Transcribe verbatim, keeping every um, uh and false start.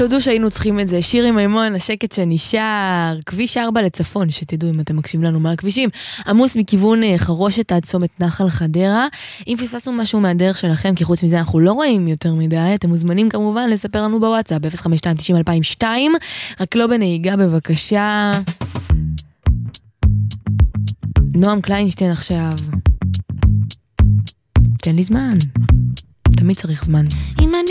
תודו שהיינו צריכים את זה. שירי מימון, השקט שנשאר, כביש ארבע לצפון, שתדעו אם אתם מקשיבים לנו מהכבישים, עמוס מכיוון חרושת עד צומת נחל חדרה. אם פספסנו משהו מהדרך שלכם, כי חוץ מזה אנחנו לא רואים יותר מדי, אתם מוזמנים כמובן לספר לנו בוואטסאפ, אפס חמש שתיים תשעים אלפיים ושתיים, רק לא בנהיגה בבקשה. נועם קליינשטיין עכשיו. תן לי זמן. תמיד צריך זמן. אם אני